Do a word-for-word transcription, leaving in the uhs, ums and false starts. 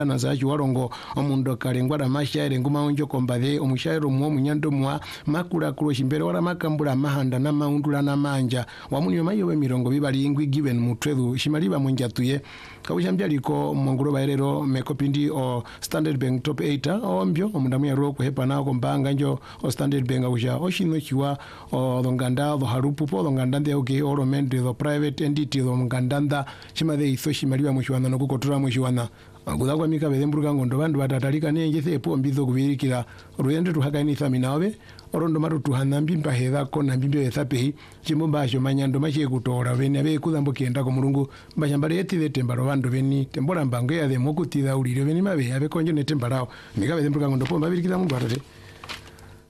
na zachi warongo omundo kalengwa da mashaire nguma onjo kombade omushairo mwo munyando mwa makula kulo shimbere wala makambula mahanda na maundula na manja wamuni mayo we mirongo bibali ingwi given mutwedu shimaliba munjatuye kawushambya liko mongoro baerero mekopindi o Standard Bank top eight ombyo omundamu ya ro kuhepa nako mbanga njo o Standard Bank awusha oshino chiwa o donganda do harupu po donganda de oge oro mende do private entity do ngandanda chimade itho shimaliba mushwana no kukotura mushwana guda kwa mika bedemburuka ngondo bandu batatalika nenjese epo mbizo kubirikira ruyende tuhakani thaminawe orondo maru tuhanambi mpaheza kona mbimbe ethapehi chimomba asho manyando mache kutora bene abe kudambo kienda ko mulungu mbashambale etile tembaro bandu beni tembora mbango ya de mokutida ulire beni mabe abe konjo ne tembarao mika bedemburuka ngondo po mbabirikira mungu atate